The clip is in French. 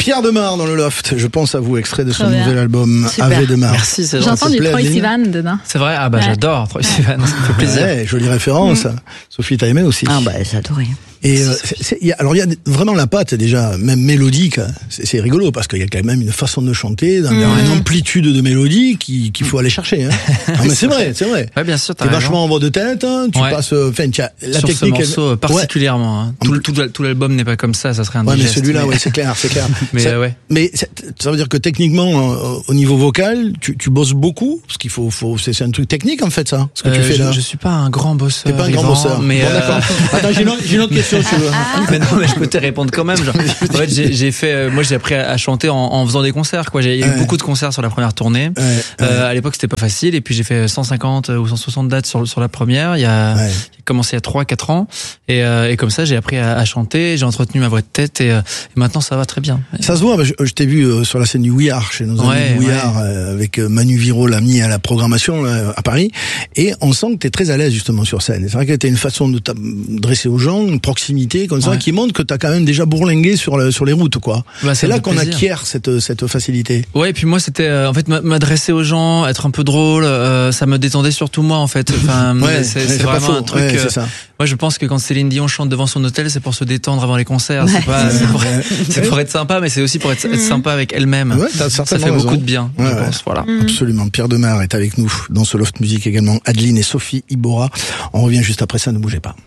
Pierre Demar dans le loft. Je pense à vous, extrait de son Très bien. nouvel album Super. Ave Demar. Merci, c'est gentil. J'entends du plaît, Troye Adeline Sivan dedans. C'est vrai? Ah bah Ouais. j'adore Troye Sivan, ça me fait plaisir. Ouais, jolie référence. Sophie, t'as aimé aussi. Ah bah j'ai adoré. Et alors il y a vraiment la patte déjà, même mélodique. C'est rigolo parce qu'il y a quand même une façon de chanter, une amplitude de mélodie qu'il faut aller chercher. Hein. Non, mais c'est vrai. Ouais, bien sûr, t'as T'es raison. vachement en voix de tête. Hein, tu Ouais. passes. Enfin, la Sur technique. ce morceau ouais. particulièrement. Hein. Tout l'album n'est pas comme ça serait un Ouais, mais digeste. celui-là, ouais, c'est clair. Mais ça, ouais. Mais ça veut dire que techniquement, au niveau vocal, tu bosses beaucoup, parce qu'il faut c'est un truc technique en fait, ça. Ce que tu fais là. Je suis pas un grand bosseur. T'es pas un grand Yvan, bosseur. mais Bon, d'accord. Attends, j'ai une autre question, si tu veux. mais non, mais je peux te répondre quand même. Genre, en fait, j'ai fait, moi, j'ai appris à chanter en faisant des concerts, quoi. Il y a eu beaucoup de concerts sur la première tournée. À l'époque, c'était pas facile. Et puis, j'ai fait 150 ou 160 dates sur la première. J'ai commencé il y a 3-4 ans. Et comme ça, j'ai appris à chanter. J'ai entretenu ma voix de tête et maintenant, ça va très bien. Ça se voit. Je t'ai vu sur la scène du We Are, chez nos amis du We Are, avec Manu Viro, l'a mis à la programmation à Paris. Et on sent que t'es très à l'aise justement sur scène. C'est vrai que t'as une façon de t'adresser aux gens, une proximité comme ça, qui montre que t'as quand même déjà bourlingué sur les routes, quoi. Bah, c'est là qu'on plaisir. acquiert cette facilité. Ouais, et puis moi c'était en fait m'adresser aux gens, être un peu drôle, ça me détendait surtout moi en fait. Enfin, c'est vraiment un truc. C'est ça. Moi, je pense que quand Céline Dion chante devant son hôtel, c'est pour se détendre avant les concerts. C'est pour être sympa, mais c'est aussi pour être sympa avec elle-même. Ouais, t'as ça certainement fait raison. beaucoup de bien, je pense. Voilà. Absolument. Pierre Demar est avec nous dans ce Loft Musique également. Adeline et Sophie Ibora. On revient juste après ça, ne bougez pas.